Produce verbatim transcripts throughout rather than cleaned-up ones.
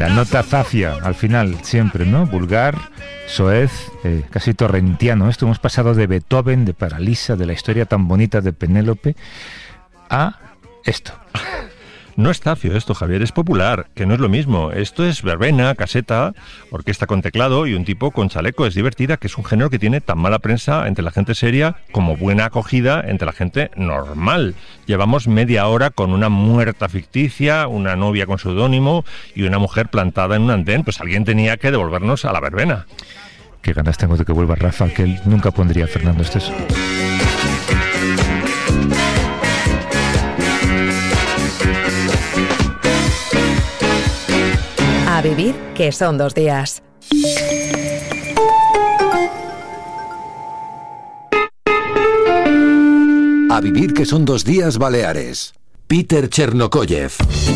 La nota zafia, al final, siempre, ¿no? Vulgar, soez, eh, casi torrentiano. Esto hemos pasado de Beethoven, de Paralisa, de la historia tan bonita de Penélope, a esto. No es zafio esto, Javier, es popular, que no es lo mismo. Esto es verbena, caseta, orquesta con teclado y un tipo con chaleco. Es divertida, que es un género que tiene tan mala prensa entre la gente seria como buena acogida entre la gente normal. Llevamos media hora con una muerta ficticia, una novia con seudónimo y una mujer plantada en un andén. Pues alguien tenía que devolvernos a la verbena. Qué ganas tengo de que vuelva Rafa, que él nunca pondría a Fernando Esteso. A vivir, que son dos días. A vivir, que son dos días Baleares. Peter Chernokoyev.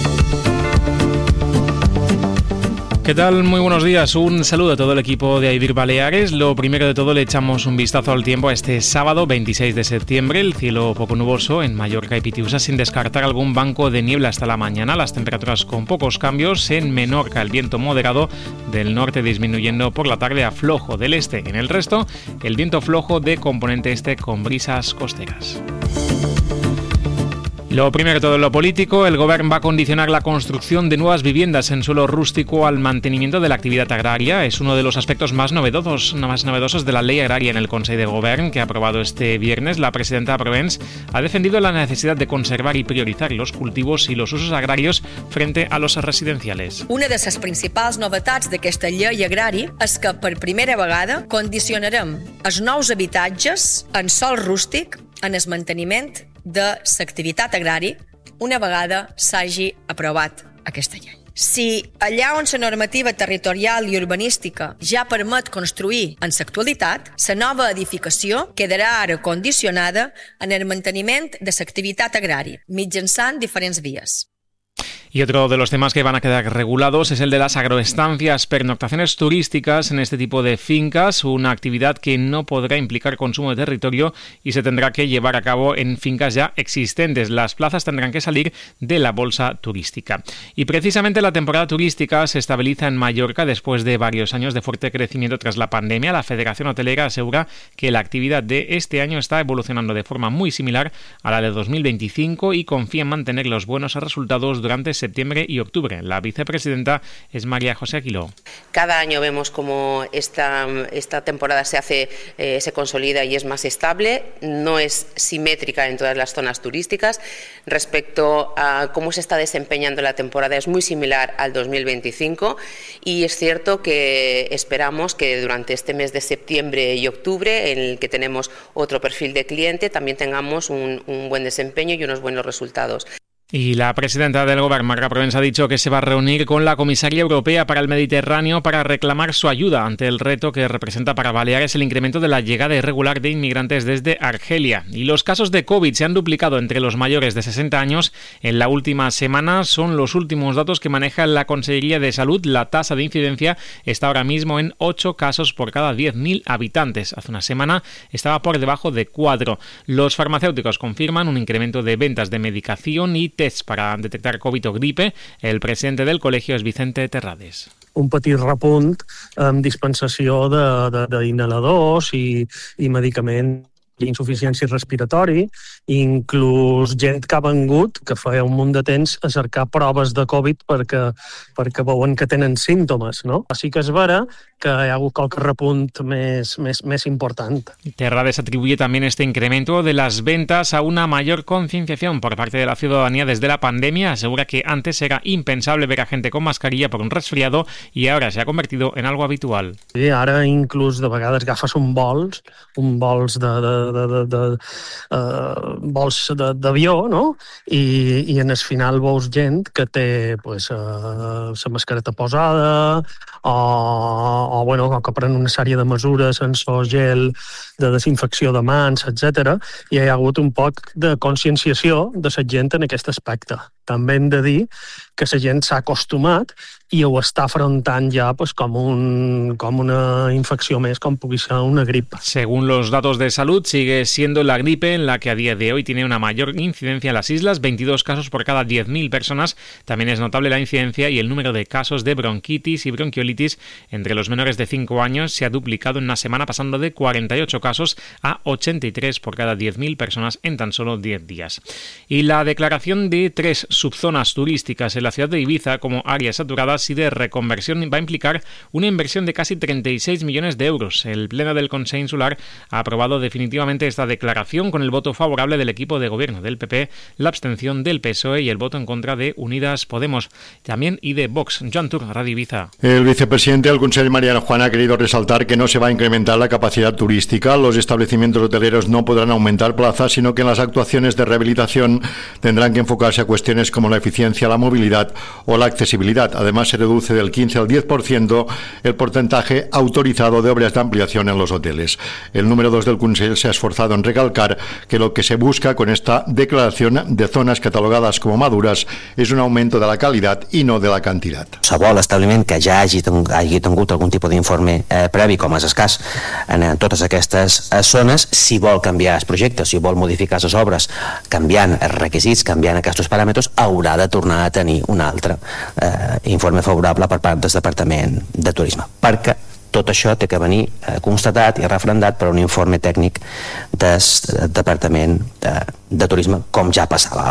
¿Qué tal? Muy buenos días. Un saludo a todo el equipo de A Vivir Baleares. Lo primero de todo, le echamos un vistazo al tiempo a este sábado veintiséis de septiembre. El cielo poco nuboso en Mallorca y Pitiusa, sin descartar algún banco de niebla hasta la mañana. Las temperaturas con pocos cambios. En Menorca, el viento moderado del norte disminuyendo por la tarde a flojo del este. En el resto, el viento flojo de componente este con brisas costeras. Lo primero de todo en lo político, el Govern va a condicionar la construcción de nuevas viviendas en suelo rústico al mantenimiento de la actividad agraria. Es uno de los aspectos más novedosos, más novedosos de la ley agraria en el Consell de Govern, que ha aprobado este viernes. La presidenta Provence ha defendido la necesidad de conservar y priorizar los cultivos y los usos agrarios frente a los residenciales. Una de les principals novetats d'aquesta llei agrari és que per primera vegada condicionarem els nous habitatges en sòl rústic en el manteniment de l'activitat agrària una vegada s'hagi aprovat aquesta llei. Si allà on la normativa territorial i urbanística ja permet construir en l'actualitat, la nova edificació quedarà ara condicionada en el manteniment de l'activitat agrària mitjançant diferents vies. Y otro de los temas que van a quedar regulados es el de las agroestancias, pernoctaciones turísticas en este tipo de fincas, una actividad que no podrá implicar consumo de territorio y se tendrá que llevar a cabo en fincas ya existentes. Las plazas tendrán que salir de la bolsa turística. Y precisamente la temporada turística se estabiliza en Mallorca después de varios años de fuerte crecimiento tras la pandemia. La Federación Hotelera asegura que la actividad de este año está evolucionando de forma muy similar a la de dos mil veinticinco y confía en mantener los buenos resultados durante septiembre y octubre. La vicepresidenta es María José Aquiló. Cada año vemos cómo esta, esta temporada se hace, eh, se consolida y es más estable. No es simétrica en todas las zonas turísticas. Respecto a cómo se está desempeñando la temporada, es muy similar al dos mil veinticinco y es cierto que esperamos que durante este mes de septiembre y octubre, en el que tenemos otro perfil de cliente, también tengamos un, un buen desempeño y unos buenos resultados. Y la presidenta del Govern, Marga Provence, ha dicho que se va a reunir con la comisaria europea para el Mediterráneo para reclamar su ayuda ante el reto que representa para Baleares el incremento de la llegada irregular de inmigrantes desde Argelia. Y los casos de COVID se han duplicado entre los mayores de sesenta años en la última semana. Son los últimos datos que maneja la Consellería de Salud. La tasa de incidencia está ahora mismo en ocho casos por cada diez mil habitantes. Hace una semana estaba por debajo de cuatro. Los farmacéuticos confirman un incremento de ventas de medicación y tests para detectar COVID o gripe. El presidente del colegio es Vicente Terrades. Un petit repunt amb dispensació d'inhaladors i, i medicaments insuficiència respiratori, inclús gent que ha vengut, que feia un munt de temps, a cercar proves de Covid perquè, perquè veuen que tenen símptomes, no? Així que és vera que hi ha hagut qualque repunt més, més, més important. Terrades atribuye también este incremento de las ventas a una mayor concienciación por parte de la ciudadanía desde la pandemia. Asegura que antes era impensable ver a gente con mascarilla por un resfriado y ahora se ha convertido en algo habitual. Sí, ara inclús de vegades agafes un vols, un vols de, de de, de, de uh, vols d'avió, no? I, i en el final veus gent que té pues, uh, la mascareta posada o, o, bueno, o que pren una sèrie de mesures sense gel, de desinfecció de mans, etcètera. I hi ha hagut un poc de conscienciació de la gent en aquest aspecte. també hem de dir que la gent s'ha acostumat i ho està afrontant ya pues, como, un, como una infección más, como puede ser una gripe. Según los datos de salud, sigue siendo la gripe en la que a día de hoy tiene una mayor incidencia en las islas, veintidós casos por cada diez mil personas. También es notable la incidencia y el número de casos de bronquitis y bronquiolitis entre los menores de cinco años se ha duplicado en una semana, pasando de cuarenta y ocho casos a ochenta y tres por cada diez mil personas en tan solo diez días. Y la declaración de tres subzonas turísticas en la ciudad de Ibiza como áreas saturadas y de reconversión va a implicar una inversión de casi treinta y seis millones de euros. El Pleno del Consejo Insular ha aprobado definitivamente esta declaración con el voto favorable del equipo de gobierno del P P, la abstención del P S O E y el voto en contra de Unidas Podemos, también y de Vox. Joan Tur, Radio Ibiza. El vicepresidente del Consejo, Mariano Juan, ha querido resaltar que no se va a incrementar la capacidad turística. Los establecimientos hoteleros no podrán aumentar plazas, sino que en las actuaciones de rehabilitación tendrán que enfocarse a cuestiones como la eficiencia, la movilidad o la accesibilidad. Además, se reduce del quince al diez por ciento el porcentaje autorizado de obras de ampliación en los hoteles. El número dos del Consell se ha esforzado en recalcar que lo que se busca con esta declaración de zonas catalogadas como maduras es un aumento de la calidad y no de la cantidad. Qualsevol establiment que ja hagi, hagi tingut algun tipus d'informe eh, previ, com és escàs en, en totes aquestes eh, zones, si vol canviar els projectes, si vol modificar les obres, canviant els requisits, canviant aquests paràmetres, haurà de tornar a tenir un altre eh, informe favorable per part del Departament de Turisme, perquè tot això té que venir eh, constatat i refrendat per un informe tècnic del Departament de, de Turisme, com ja passava